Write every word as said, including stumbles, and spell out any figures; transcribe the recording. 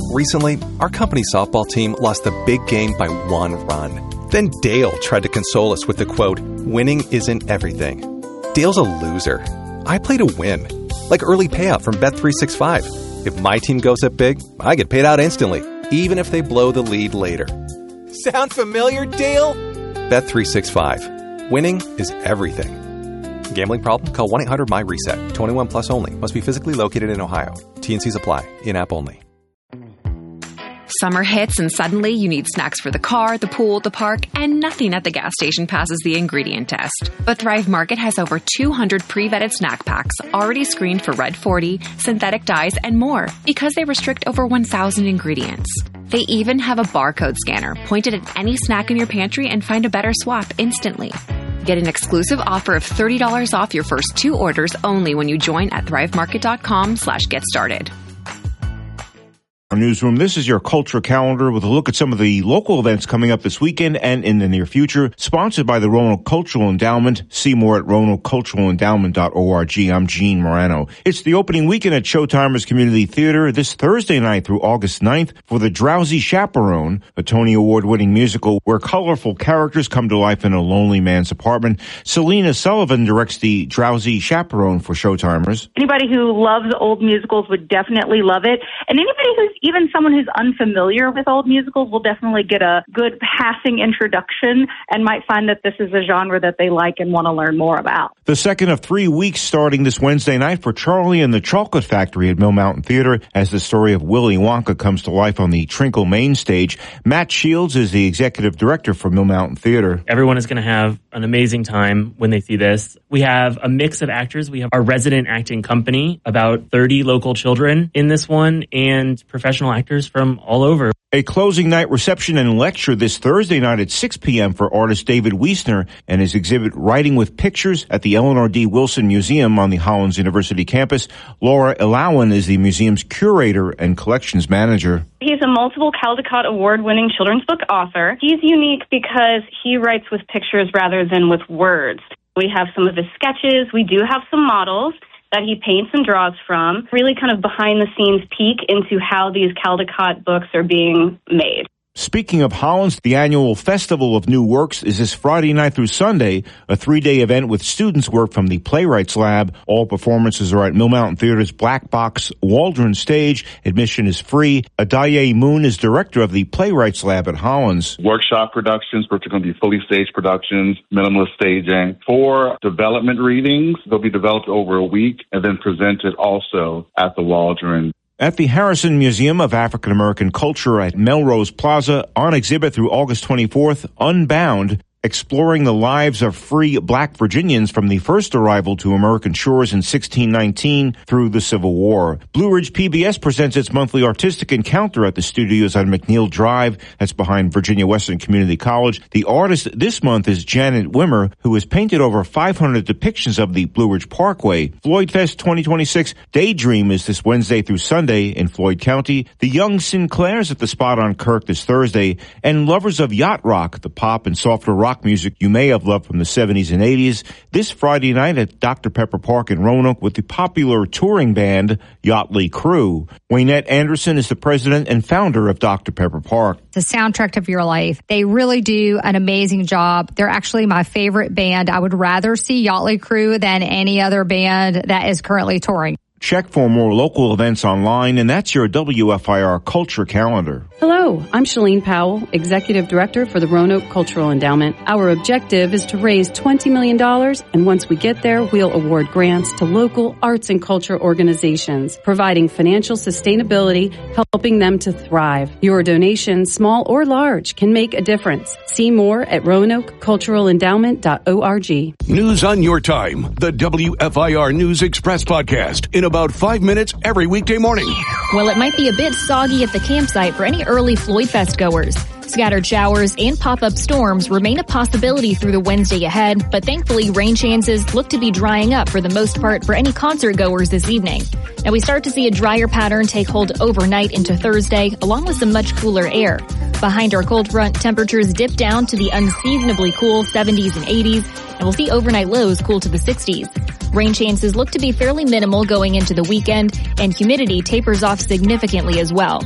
Recently, our company softball team lost the big game by one run. Then Dale tried to console us with the quote, "Winning isn't everything." Dale's a loser. I play to win. Like early payout from Bet three sixty-five. If my team goes up big, I get paid out instantly, even if they blow the lead later. Sound familiar, Dale? Bet three sixty-five. Winning is everything. Gambling problem? Call one eight hundred M Y reset. twenty-one plus only. Must be physically located in Ohio. T and Cs apply. In-app only. Summer hits and suddenly you need snacks for the car, the pool, the park, and nothing at the gas station passes the ingredient test. But Thrive Market has over two hundred pre-vetted snack packs already screened for Red forty, synthetic dyes, and more because they restrict over one thousand ingredients. They even have a barcode scanner pointed at any snack in your pantry and find a better swap instantly. Get an exclusive offer of thirty dollars off your first two orders only when you join at thrivemarket.com slash get started. Our newsroom, this is your culture calendar with a look at some of the local events coming up this weekend and in the near future. Sponsored by the Roanoke Cultural Endowment. See more at roanoke cultural endowment dot org. I'm Gene Morano. It's the opening weekend at Showtimers Community Theater this Thursday night through August ninth for The Drowsy Chaperone, a Tony Award-winning musical where colorful characters come to life in a lonely man's apartment. Selena Sullivan directs The Drowsy Chaperone for Showtimers. Anybody who loves old musicals would definitely love it. And anybody who's even someone who's unfamiliar with old musicals will definitely get a good passing introduction and might find that this is a genre that they like and want to learn more about. The second of three weeks starting this Wednesday night for Charlie and the Chocolate Factory at Mill Mountain Theater as the story of Willy Wonka comes to life on the Trinkle main stage. Matt Shields is the executive director for Mill Mountain Theater. Everyone is going to have an amazing time when they see this. We have a mix of actors. We have our resident acting company, about thirty local children in this one, and professional actors from all over. A closing night reception and lecture this Thursday night at six p.m. for artist David Wiesner and his exhibit Writing with Pictures at the Eleanor D. Wilson Museum on the Hollins University campus. Laura Ilawan is the museum's curator and collections manager. He's a multiple Caldecott award-winning children's book author. He's unique because he writes with pictures rather than with words. We have some of his sketches. We do have some models that he paints and draws from, really kind of behind-the-scenes peek into how these Caldecott books are being made. Speaking of Hollins, the annual Festival of New Works is this Friday night through Sunday, a three-day event with students' work from the Playwrights Lab. All performances are at Mill Mountain Theater's Black Box Waldron stage. Admission is free. Adaye Moon is director of the Playwrights Lab at Hollins. Workshop productions, which are going to be fully staged productions, minimalist staging. Four development readings. They'll be developed over a week and then presented also at the Waldron. At the Harrison Museum of African American Culture at Melrose Plaza, on exhibit through August twenty-fourth, Unbound, exploring the lives of free black Virginians from the first arrival to American shores in sixteen nineteen through the Civil War. Blue Ridge P B S presents its monthly artistic encounter at the studios on McNeil Drive. That's behind Virginia Western Community College. The artist this month is Janet Wimmer, who has painted over five hundred depictions of the Blue Ridge Parkway. Floyd Fest twenty twenty-six Daydream is this Wednesday through Sunday in Floyd County. The Young Sinclairs at the Spot on Kirk this Thursday. And lovers of yacht rock, the pop and softer rock music you may have loved from the seventies and eighties, this Friday night at Doctor Pepper Park in Roanoke with the popular touring band Yachtly Crew. Waynette Anderson is the president and founder of Doctor Pepper Park. The soundtrack of your life. They really do an amazing job. They're actually my favorite band. I would rather see Yachtly Crew than any other band that is currently touring. Check for more local events online, and that's your W F I R Culture Calendar. Hello, I'm Shalene Powell, Executive Director for the Roanoke Cultural Endowment. Our objective is to raise twenty million dollars, and once we get there, we'll award grants to local arts and culture organizations, providing financial sustainability, helping them to thrive. Your donation, small or large, can make a difference. See more at roanoke cultural endowment dot org. News on your time, the W F I R News Express podcast, in about five minutes every weekday morning. Well, it might be a bit soggy at the campsite for any early Floyd Fest goers. Scattered showers and pop-up storms remain a possibility through the Wednesday ahead, but thankfully rain chances look to be drying up for the most part for any concert goers this evening. Now we start to see a drier pattern take hold overnight into Thursday, along with some much cooler air. Behind our cold front, temperatures dip down to the unseasonably cool seventies and eighties, and we'll see overnight lows cool to the sixties. Rain chances look to be fairly minimal going into the weekend, and humidity tapers off significantly as well.